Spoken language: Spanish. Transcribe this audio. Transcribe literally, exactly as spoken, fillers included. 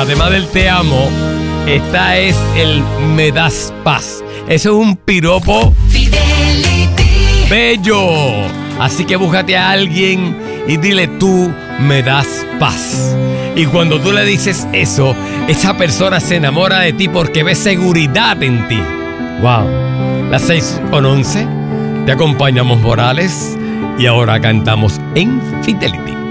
además del te amo, esta es el me das paz. Eso es un piropo Fidelity bello. Así que búscate a alguien y dile tú me das paz. Y cuando tú le dices eso, esa persona se enamora de ti porque ve seguridad en ti. Wow. Las seis con once, te acompañamos Morales y ahora cantamos en Fidelity.